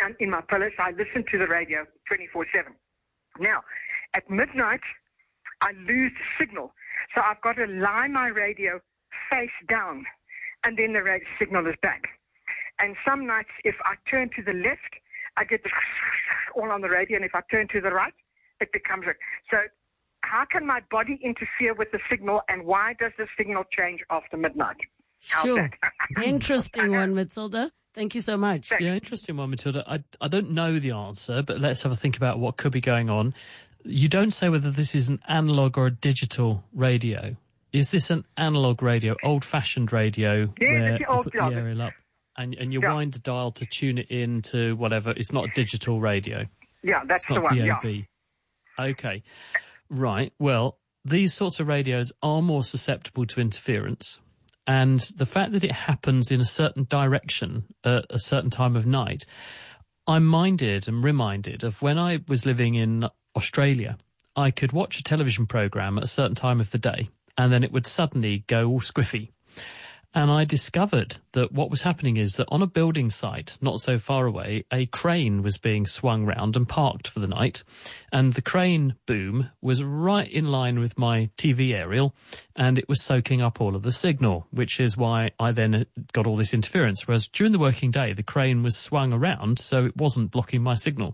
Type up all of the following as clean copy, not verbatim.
in my pillow, so I listen to the radio 24/7. Now, at midnight, I lose signal, so I've got to lie my radio face down, and then the radio signal is back. And some nights, if I turn to the left, I get the all on the radio, and if I turn to the right, it becomes it. So how can my body interfere with the signal, and why does the signal change after midnight? Sure. Interesting one, Matilda. Thank you so much. Yeah, interesting one, Matilda. I don't know the answer, but let's have a think about what could be going on. You don't say whether this is an analog or a digital radio. Is this an analog radio, old-fashioned radio, where you put the aerial up and you wind the dial to tune it in to whatever? It's not a digital radio. Yeah, that's it's not the one, DAB. Yeah. Okay. Right. Well, these sorts of radios are more susceptible to interference. And the fact that it happens in a certain direction at a certain time of night, I'm minded and reminded of when I was living in Australia. I could watch a television programme at a certain time of the day, and then it would suddenly go all squiffy. And I discovered that what was happening is that on a building site not so far away, a crane was being swung round and parked for the night. And the crane boom was right in line with my TV aerial, and it was soaking up all of the signal, which is why I then got all this interference. Whereas during the working day, the crane was swung around, so it wasn't blocking my signal.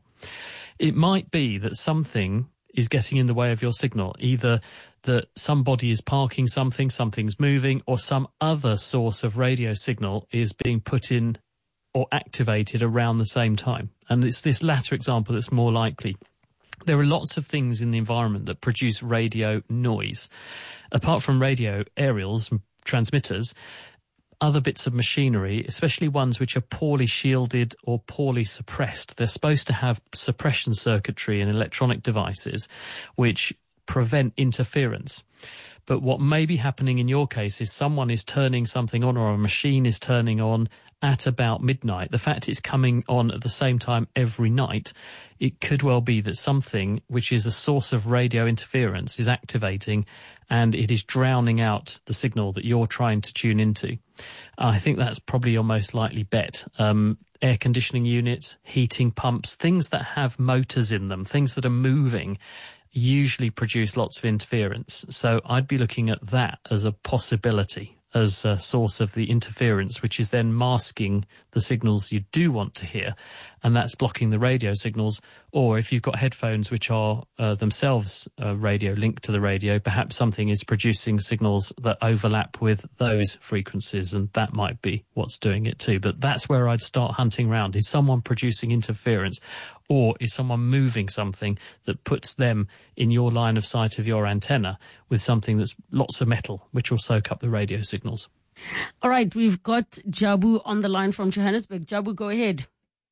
It might be that something is getting in the way of your signal, either that somebody is parking something, something's moving, or some other source of radio signal is being put in or activated around the same time. And it's this latter example that's more likely. There are lots of things in the environment that produce radio noise. Apart from radio aerials and transmitters, other bits of machinery, especially ones which are poorly shielded or poorly suppressed, they're supposed to have suppression circuitry in electronic devices which prevent interference. But what may be happening in your case is someone is turning something on, or a machine is turning on at about midnight. The fact it's coming on at the same time every night, it could well be that something which is a source of radio interference is activating, and it is drowning out the signal that you're trying to tune into. I think that's probably your most likely bet. Air conditioning units, heating pumps, things that have motors in them, things that are moving, usually produce lots of interference. So I'd be looking at that as a possibility, as a source of the interference, which is then masking the signals you do want to hear, and that's blocking the radio signals. Or if you've got headphones which are themselves radio linked to the radio, perhaps something is producing signals that overlap with those frequencies, and that might be what's doing it too. But that's where I'd start hunting around. Is someone producing interference, or is someone moving something that puts them in your line of sight of your antenna with something that's lots of metal, which will soak up the radio signals? All right, we've got Jabu on the line from Johannesburg. Jabu, go ahead.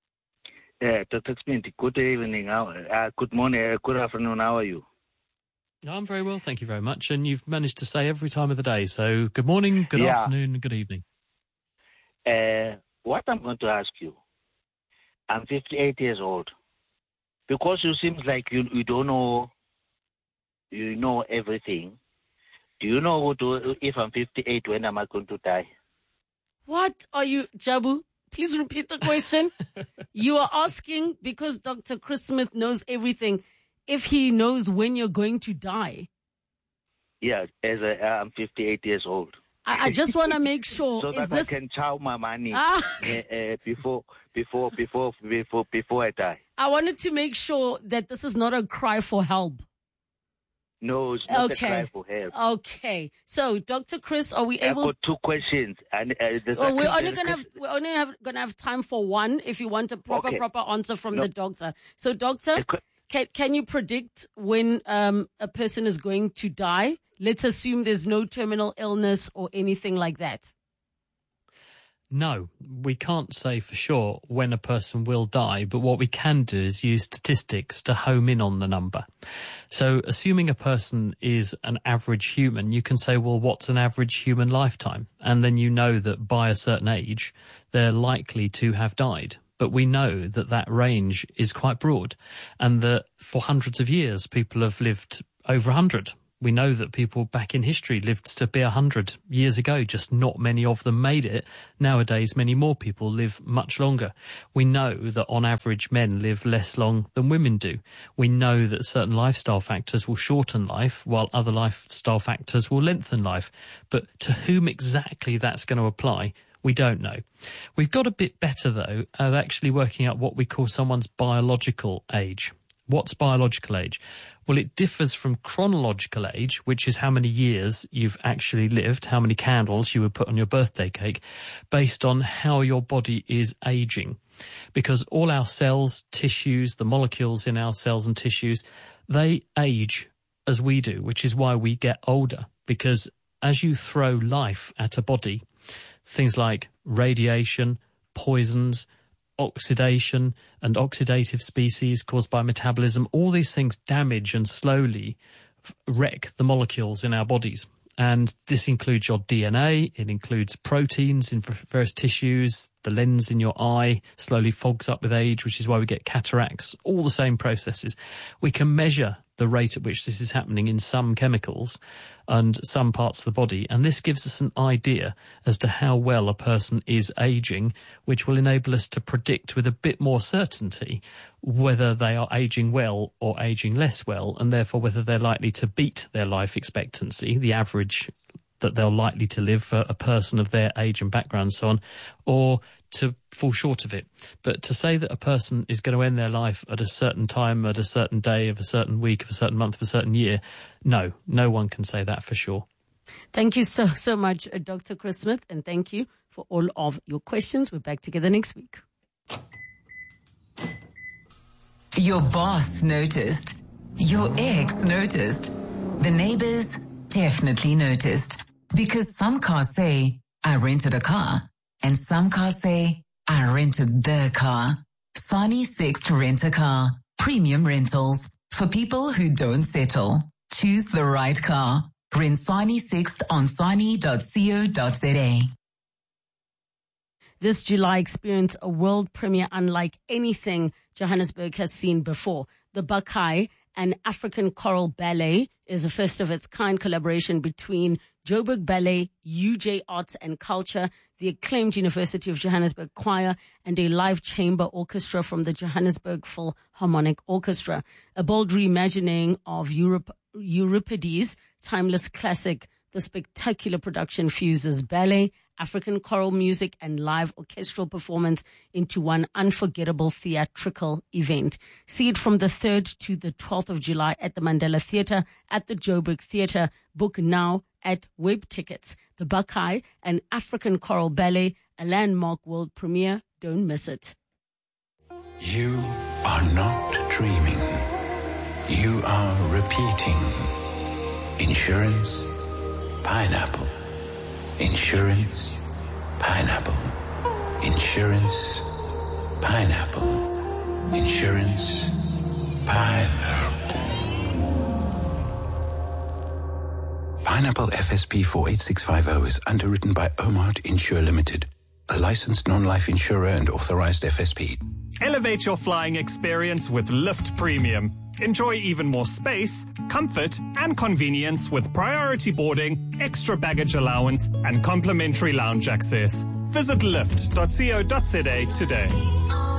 Dr. Smith, good evening. Good morning, good afternoon. How are you? I'm very well, thank you very much. And you've managed to say every time of the day. So good morning, good afternoon, and good evening. What I'm going to ask you, I'm 58 years old. Because you seem like you don't know, you know everything. Do you know if I'm 58, when am I going to die? What are you, Jabu? Please repeat the question. You are asking, because Dr. Chris Smith knows everything, if he knows when you're going to die. Yeah, I'm 58 years old. I just want to make sure. So that I can chow my money before I die. I wanted to make sure that this is not a cry for help. No, it's not a cry for help. Okay. So, Dr. Chris, are we able? I've got two questions, and we're only gonna have time for one. If you want a proper answer from the doctor. So, doctor, can you predict when a person is going to die? Let's assume there's no terminal illness or anything like that. No, we can't say for sure when a person will die, but what we can do is use statistics to home in on the number. So assuming a person is an average human, you can say, well, what's an average human lifetime? And then you know that by a certain age, they're likely to have died. But we know that that range is quite broad, and that for hundreds of years, people have lived over 100. We know that people back in history lived to be 100 years ago, just not many of them made it. Nowadays, many more people live much longer. We know that on average men live less long than women do. We know that certain lifestyle factors will shorten life while other lifestyle factors will lengthen life. But to whom exactly that's going to apply, we don't know. We've got a bit better, though, at actually working out what we call someone's biological age. What's biological age? Well, it differs from chronological age, which is how many years you've actually lived, how many candles you would put on your birthday cake, based on how your body is aging. Because all our cells, tissues, the molecules in our cells and tissues, they age as we do, which is why we get older. Because as you throw life at a body, things like radiation, poisons, oxidation and oxidative species caused by metabolism, all these things damage and slowly wreck the molecules in our bodies. And this includes your DNA, it includes proteins in various tissues, the lens in your eye slowly fogs up with age, which is why we get cataracts, all the same processes. We can measure the rate at which this is happening in some chemicals and some parts of the body, and this gives us an idea as to how well a person is aging, which will enable us to predict with a bit more certainty whether they are aging well or aging less well, and therefore whether they're likely to beat their life expectancy, the average that they're likely to live for a person of their age and background and so on, or to fall short of it. But to say that a person is going to end their life at a certain time, at a certain day, of a certain week, of a certain month, of a certain year, no one can say that for sure. Thank you so much, Dr. Chris Smith, and thank you for all of your questions. We're back together next week. Your boss noticed. Your ex noticed. The neighbors definitely noticed. Because some cars say, I rented a car. And some cars say, I rented the car. Sani Sixt Rent a Car. Premium rentals. For people who don't settle. Choose the right car. Rent Sani Sixt on sani.co.za. This July experienced a world premiere unlike anything Johannesburg has seen before. The Bakai, an African choral ballet, is a first of its kind collaboration between Joburg Ballet, UJ Arts and Culture, the acclaimed University of Johannesburg Choir, and a live chamber orchestra from the Johannesburg Philharmonic Orchestra. A bold reimagining of Euripides' timeless classic. The spectacular production fuses ballet, African choral music, and live orchestral performance into one unforgettable theatrical event. See it from the 3rd to the 12th of July at the Mandela Theatre at the Joburg Theatre. Book now at Web Tickets. The Bakai, an African choral ballet, a landmark world premiere. Don't miss it. You are not dreaming. You are repeating. Insurance, pineapple. Insurance, pineapple. Insurance, pineapple. Insurance, pineapple. Pineapple FSP 48650 is underwritten by Omart Insure Limited, a licensed non-life insurer and authorized FSP. Elevate your flying experience with Lift Premium. Enjoy even more space, comfort, and convenience with priority boarding, extra baggage allowance, and complimentary lounge access. Visit lift.co.za today.